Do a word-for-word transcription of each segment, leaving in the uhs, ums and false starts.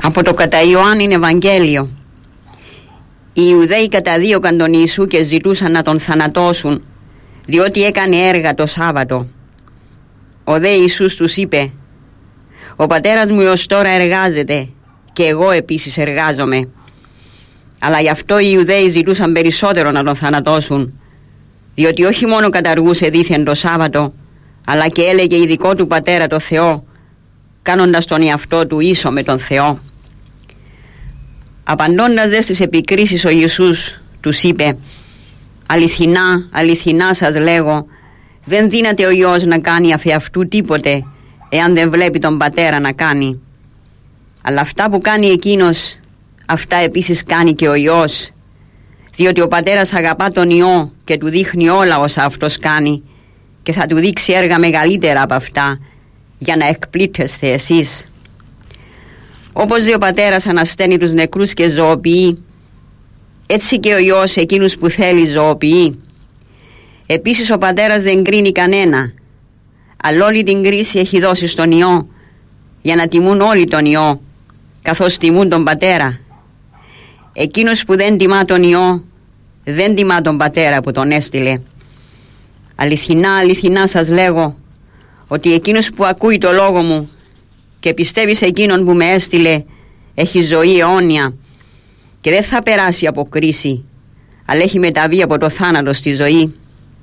Από το κατά Ιωάννην Ευαγγέλιο. Οι Ιουδαίοι καταδίωκαν τον Ιησού και ζητούσαν να τον θανατώσουν, διότι έκανε έργα το Σάββατο. Ο δε Ιησούς τους είπε: «Ο πατέρας μου έως τώρα εργάζεται και εγώ επίσης εργάζομαι». Αλλά γι' αυτό οι Ιουδαίοι ζητούσαν περισσότερο να τον θανατώσουν, διότι όχι μόνο καταργούσε δήθεν το Σάββατο, αλλά και έλεγε ειδικό του πατέρα το Θεό, κάνοντας τον εαυτό του ίσο με τον Θεό. Απαντώντας δε στις επικρίσεις ο Ιησούς τους είπε: «Αληθινά, αληθινά σας λέγω, δεν δύναται ο Υιός να κάνει αφ' αυτού τίποτε, εάν δεν βλέπει τον πατέρα να κάνει. Αλλά αυτά που κάνει εκείνος, αυτά επίσης κάνει και ο Υιός, διότι ο πατέρας αγαπά τον Υιό και του δείχνει όλα όσα αυτός κάνει, και θα του δείξει έργα μεγαλύτερα από αυτά, για να εκπλήττεστε εσείς. Όπως δε ο πατέρας ανασταίνει τους νεκρούς και ζωοποιεί, έτσι και ο Υιός εκείνους που θέλει ζωοποιεί. Επίσης ο πατέρας δεν κρίνει κανένα, αλλά όλη την κρίση έχει δώσει στον Υιό, για να τιμούν όλοι τον Υιό, καθώς τιμούν τον πατέρα. Εκείνος που δεν τιμά τον Υιό, δεν τιμά τον πατέρα που τον έστειλε. Αληθινά, αληθινά σας λέγω, ότι εκείνος που ακούει το λόγο μου και πιστεύει σε εκείνον που με έστειλε, έχει ζωή αιώνια και δεν θα περάσει από κρίση, αλλά έχει μεταβεί από το θάνατο στη ζωή.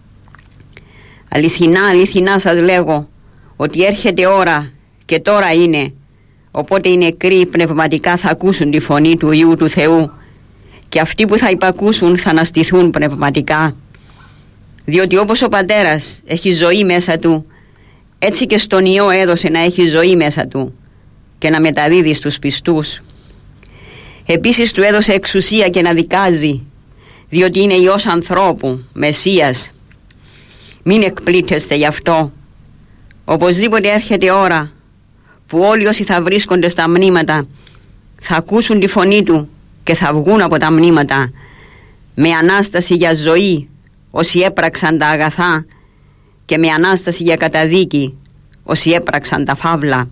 Αληθινά, αληθινά σας λέγω, ότι έρχεται ώρα και τώρα είναι, οπότε οι νεκροί πνευματικά θα ακούσουν τη φωνή του Υιού του Θεού, και αυτοί που θα υπακούσουν θα αναστηθούν πνευματικά. Διότι όπως ο πατέρας έχει ζωή μέσα του, έτσι και στον Υιό έδωσε να έχει ζωή μέσα του και να μεταδίδει στους πιστούς. Επίσης του έδωσε εξουσία και να δικάζει, διότι είναι Υιός ανθρώπου, Μεσσίας. Μην εκπλήττεστε γι' αυτό. Οπωσδήποτε έρχεται ώρα που όλοι όσοι θα βρίσκονται στα μνήματα θα ακούσουν τη φωνή του και θα βγουν από τα μνήματα με Ανάσταση για ζωή όσοι έπραξαν τα αγαθά, και με Ανάσταση για καταδίκη όσοι έπραξαν τα φαύλα.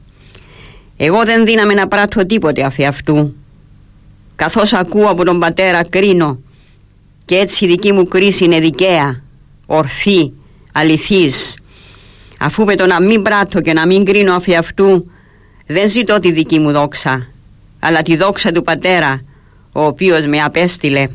Εγώ δεν δύναμαι να πράττω τίποτε αφ' αυτού. Καθώς ακούω από τον πατέρα κρίνω, και έτσι η δική μου κρίση είναι δικαία, ορθή, αληθής. Αφού με το να μην πράττω και να μην κρίνω αφ' αυτού, δεν ζητώ τη δική μου δόξα, αλλά τη δόξα του πατέρα, ο οποίος με απέστειλε.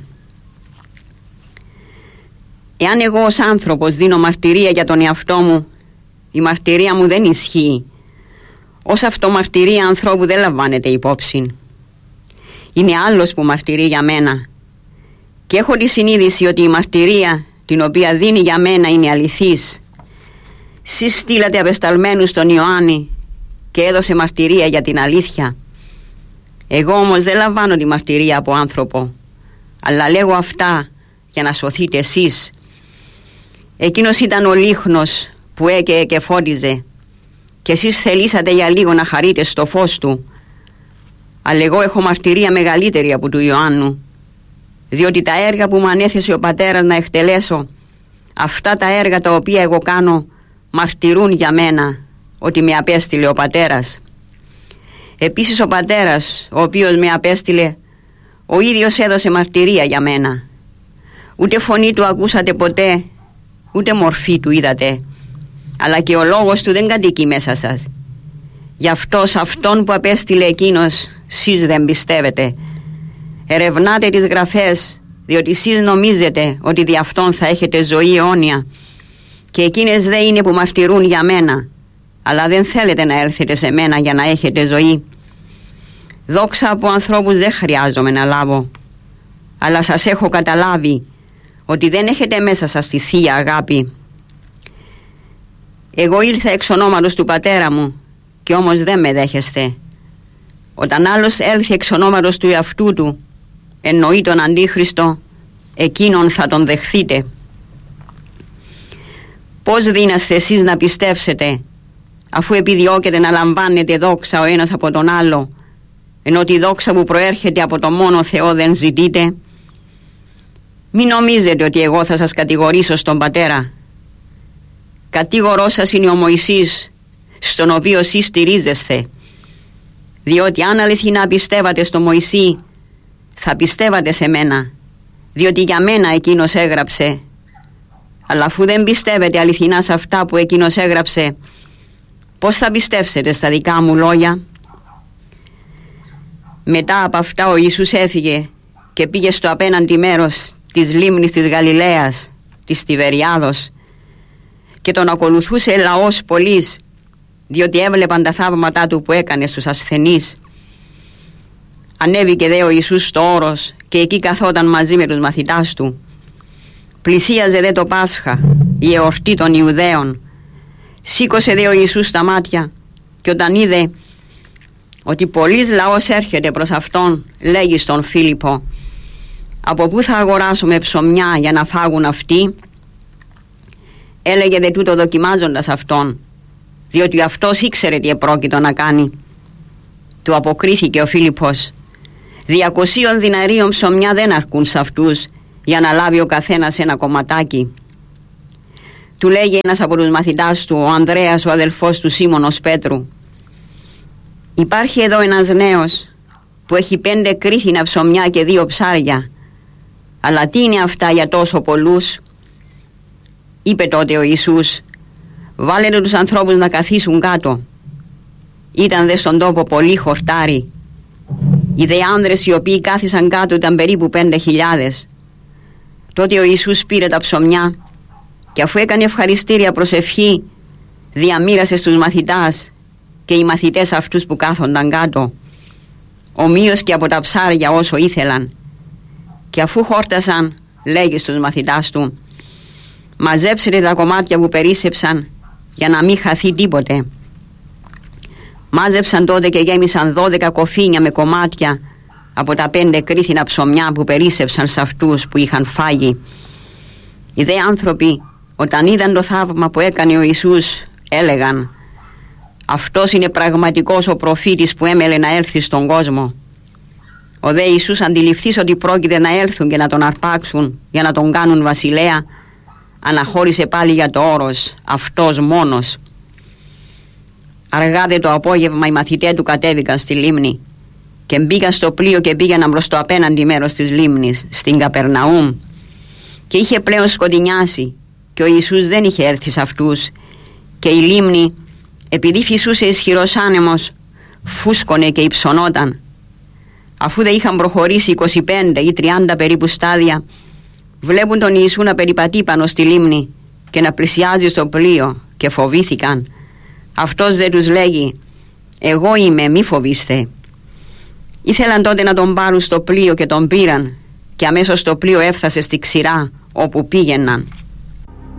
Εάν εγώ ως άνθρωπος δίνω μαρτυρία για τον εαυτό μου, η μαρτυρία μου δεν ισχύει. Ως αυτομαρτυρία ανθρώπου δεν λαμβάνεται υπόψη. Είναι άλλος που μαρτυρεί για μένα, και έχω τη συνείδηση ότι η μαρτυρία την οποία δίνει για μένα είναι αληθής. Σεις στείλατε απεσταλμένους στον Ιωάννη και έδωσε μαρτυρία για την αλήθεια. Εγώ όμως δεν λαμβάνω τη μαρτυρία από άνθρωπο, αλλά λέγω αυτά για να σωθείτε εσείς. Εκείνος ήταν ο λίχνος που έκαιε και φώτιζε, και εσείς θελήσατε για λίγο να χαρείτε στο φως του. Αλλά εγώ έχω μαρτυρία μεγαλύτερη από του Ιωάννου, διότι τα έργα που μου ανέθεσε ο πατέρας να εκτελέσω, αυτά τα έργα τα οποία εγώ κάνω, μαρτυρούν για μένα ότι με απέστειλε ο πατέρας. Επίσης ο πατέρας, ο οποίος με απέστειλε, ο ίδιος έδωσε μαρτυρία για μένα. Ούτε φωνή του ακούσατε ποτέ, ούτε μορφή του είδατε, αλλά και ο λόγος του δεν κατοικεί μέσα σας. Γι' αυτό σε αυτόν που απέστειλε εκείνος σεις δεν πιστεύετε. Ερευνάτε τις γραφές, διότι εσείς νομίζετε ότι δι' αυτόν θα έχετε ζωή αιώνια, και εκείνες δεν είναι που μαρτυρούν για μένα, αλλά δεν θέλετε να έρθετε σε μένα για να έχετε ζωή. Δόξα από ανθρώπους δεν χρειάζομαι να λάβω, αλλά σας έχω καταλάβει ότι δεν έχετε μέσα σας τη Θεία Αγάπη. Εγώ ήρθα εξ ονόματος του πατέρα μου, και όμως δεν με δέχεστε. Όταν άλλος έλθει εξ ονόματος του εαυτού του, εννοεί τον Αντίχριστο, εκείνον θα τον δεχθείτε. Πώς δύναστε εσείς να πιστεύσετε, αφού επιδιώκετε να λαμβάνετε δόξα ο ένας από τον άλλο, ενώ τη δόξα που προέρχεται από το μόνο Θεό δεν ζητείτε? Μην νομίζετε ότι εγώ θα σας κατηγορήσω στον πατέρα. Κατήγορός σας είναι ο Μωυσής, στον οποίο εσείς στηρίζεστε. διότι αν αληθινά πιστεύατε στο Μωυσή, θα πιστεύατε σε μένα, διότι για μένα εκείνος έγραψε. Αλλά αφού δεν πιστεύετε αληθινά σε αυτά που εκείνος έγραψε, πώς θα πιστεύσετε στα δικά μου λόγια? Μετά από αυτά ο Ιησούς έφυγε και πήγε στο απέναντι μέρος της λίμνης της Γαλιλαίας, της Τιβεριάδος, και τον ακολουθούσε λαός πολύς, διότι έβλεπαν τα θαύματά του που έκανε στους ασθενείς. Ανέβηκε δε ο Ιησούς στο όρος και εκεί καθόταν μαζί με τους μαθητάς του. Πλησίαζε δε το Πάσχα, η εορτή των Ιουδαίων. Σήκωσε δε ο Ιησούς τα μάτια και όταν είδε ότι πολλής λαός έρχεται προς αυτόν, λέγει στον Φίλιππο: από πού θα αγοράσουμε ψωμιά για να φάγουν αυτοί? Έλεγε δε τούτο δοκιμάζοντας αυτόν, διότι αυτός ήξερε τι επρόκειτο να κάνει. Του αποκρίθηκε ο Φίλιππος: διακοσίων διναρίων ψωμιά δεν αρκούν σε αυτούς για να λάβει ο καθένας ένα κομματάκι. Του λέγει ένας από τους μαθητάς του, ο Ανδρέας, ο αδελφός του Σίμωνος Πέτρου: υπάρχει εδώ ένας νέος που έχει πέντε κρίθινα ψωμιά και δύο ψάρια, αλλά τι είναι αυτά για τόσο πολλούς? Είπε τότε ο Ιησούς: βάλετε τους ανθρώπους να καθίσουν κάτω. Ήταν δε στον τόπο πολύ χορτάρι. Οι δε άνδρες οι οποίοι κάθισαν κάτω ήταν περίπου πέντε χιλιάδες. Τότε ο Ιησούς πήρε τα ψωμιά και αφού έκανε ευχαριστήρια προσευχή, διαμοίρασε στους μαθητάς και οι μαθητές αυτούς που κάθονταν κάτω, ομοίως και από τα ψάρια όσο ήθελαν. Και αφού χόρτασαν, λέγει στους μαθητάς του: μαζέψετε τα κομμάτια που περίσσεψαν για να μην χαθεί τίποτε. Μάζεψαν τότε και γέμισαν δώδεκα κοφίνια με κομμάτια από τα πέντε κρίθινα ψωμιά που περίσσεψαν σε αυτούς που είχαν φάγει. Οι δε άνθρωποι, όταν είδαν το θαύμα που έκανε ο Ιησούς, έλεγαν: αυτός είναι πραγματικός ο προφήτης που έμελε να έλθει στον κόσμο. Ο δε Ιησούς, αντιληφθείς ότι πρόκειται να έλθουν και να τον αρπάξουν για να τον κάνουν βασιλέα, αναχώρησε πάλι για το όρος, αυτός μόνος. Αργά δε το απόγευμα οι μαθητές του κατέβηκαν στη λίμνη και μπήκαν στο πλοίο και πήγαιναν προς το απέναντι μέρος της λίμνης, στην Καπερναούμ. Και είχε πλέον σκοτεινιάσει και ο Ιησούς δεν είχε έρθει σε αυτούς, και η λίμνη, επειδή φυσούσε ισχυρός άνεμος, φούσκωνε και υψωνόταν. Αφού δεν είχαν προχωρήσει είκοσι πέντε ή τριάντα περίπου στάδια, βλέπουν τον Ιησού να περιπατεί πάνω στη λίμνη και να πλησιάζει στο πλοίο και φοβήθηκαν. Αυτός δεν τους λέγει: εγώ είμαι, μη φοβήστε. Ήθελαν τότε να τον πάρουν στο πλοίο και τον πήραν, και αμέσως το πλοίο έφτασε στη ξηρά όπου πήγαιναν.